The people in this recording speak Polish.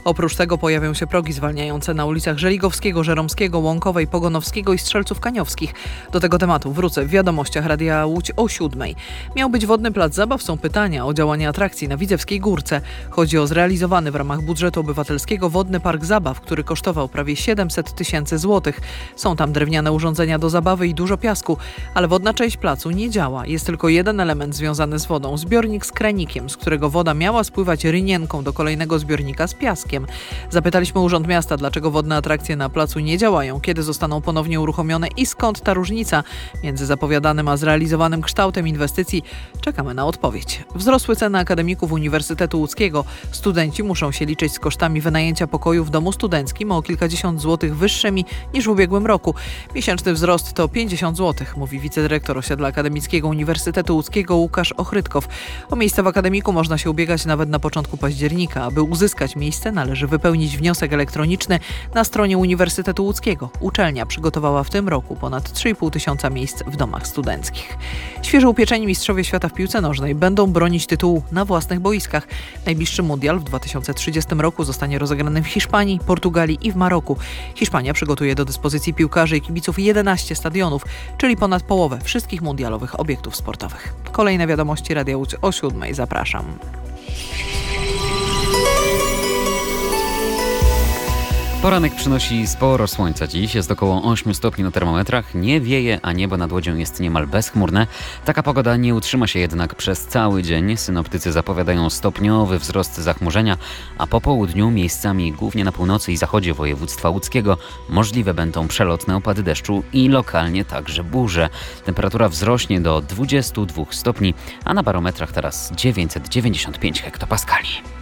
Oprócz tego pojawią się progi zwalniające na ulicach Żeligowskiego, Żeromskiego, Łąkowej, Pogonowskiego i Strzelców Kaniowskich. Do tego tematu wrócę w wiadomościach Radia Łódź o 7:00. Miał być wodny plac zabaw, są pytania o działanie atrakcji na Widzewskiej Górce. Chodzi o zrealizowany w ramach budżetu obywatelskiego wodny park zabaw, który kosztował prawie 700 000 złotych. Są tam drewniane urządzenia do zabawy i dużo piasku, ale wodna część placu nie działa. Jest tylko jeden element związany z wodą, zbiornik z kranikiem, z którego woda miała spływać rynienką do kolejnego zbiornika z piaskiem. Zapytaliśmy Urząd Miasta, dlaczego wodne atrakcje na placu nie działają, kiedy zostaną ponownie uruchomione i skąd ta różnica między zapowiadanym a zrealizowanym kształtem inwestycji. Czekamy na odpowiedź. Wzrosły ceny akademików Uniwersytetu Łódzkiego. Studenci muszą się liczyć z kosztami wynajęcia pokoju w domu studenckim o kilkadziesiąt złotych wyższymi niż w ubiegłym roku. Miesięczny wzrost to 50 zł, mówi wicedyrektor osiedla akademickiego Uniwersytetu Łódzkiego Łukasz Ochrytkow. O miejsce w akademiku można się ubiegać nawet na początku października. Aby uzyskać miejsce, należy wypełnić wniosek elektroniczny na stronie Uniwersytetu Łódzkiego. Uczelnia przygotowała w tym roku ponad 3,5 tysiąca miejsc w domach studenckich. Świeżo upieczeni mistrzowie świata w piłce nożnej będą bronić tytułu na własnych boiskach. Najbliższy mundial w 2030 roku zostanie rozegrany w Hiszpanii, Portugalii i w Maroku. Hiszpania przygotuje do dyspozycji piłkarzy i kibiców 11 stadionów, czyli ponad połowę wszystkich mundialowych obiektów sportowych. Kolejne wiadomości Radia Łódź o 7:00. Zapraszam. Poranek przynosi sporo słońca dziś, jest około 8 stopni na termometrach, nie wieje, a niebo nad Łodzią jest niemal bezchmurne. Taka pogoda nie utrzyma się jednak przez cały dzień. Synoptycy zapowiadają stopniowy wzrost zachmurzenia, a po południu miejscami, głównie na północy i zachodzie województwa łódzkiego, możliwe będą przelotne opady deszczu i lokalnie także burze. Temperatura wzrośnie do 22 stopni, a na barometrach teraz 995 hektopaskali.